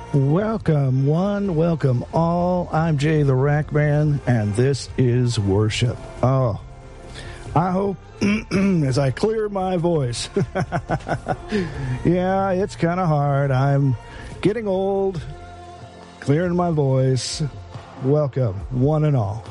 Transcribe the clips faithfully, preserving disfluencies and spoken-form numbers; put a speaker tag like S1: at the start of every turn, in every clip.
S1: Welcome, one, welcome all. I'm Jay the Rack Man, and this is worship. Oh, I hope as I clear my voice. Yeah, it's kind of hard. I'm getting old, clearing my voice. Welcome, one and all.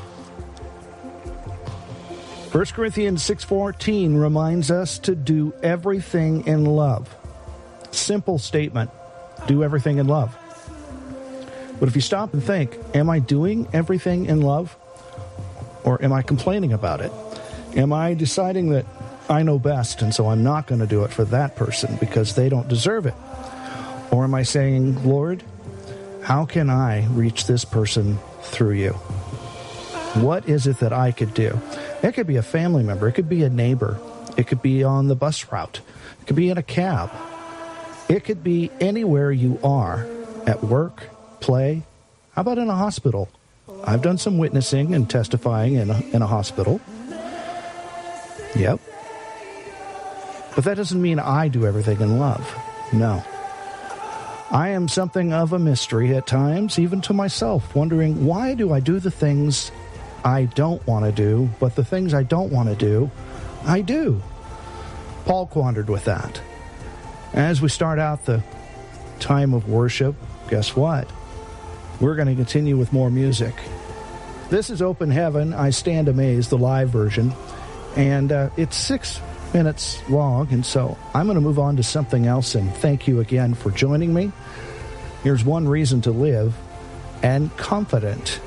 S1: First Corinthians six fourteen reminds us to do everything in love. Simple statement, do everything in love. But if you stop and think, am I doing everything in love? Or am I complaining about it? Am I deciding that I know best, and so I'm not going to do it for that person because they don't deserve it? Or am I saying, Lord, how can I reach this person through you? What is it that I could do? It could be a family member. It could be a neighbor. It could be on the bus route. It could be in a cab. It could be anywhere you are, at work, play. How about in a hospital? I've done some witnessing and testifying in a, in a hospital. Yep. But that doesn't mean I do everything in love. No. I am something of a mystery at times, even to myself, wondering, why do I do the things I don't want to do, but the things I don't want to do, I do? Paul quandered with that. As we start out the time of worship, guess what? We're going to continue with more music. This is Open Heaven, I Stand Amazed, the live version. And uh, it's six minutes long, and so I'm going to move on to something else, and thank you again for joining me. Here's One Reason to Live, and Confident.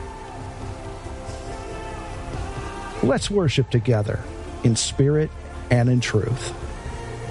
S1: Let's worship together in spirit and in truth.